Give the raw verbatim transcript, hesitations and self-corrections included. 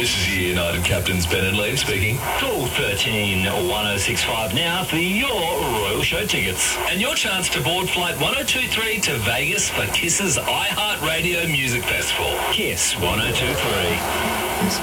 This is your United Captains Ben and Liam speaking. Call thirteen one oh six five now for your Royal Show tickets. And your chance to board flight one oh two three to Vegas for Kiss's iHeartRadio Music Festival. Kiss one oh two three.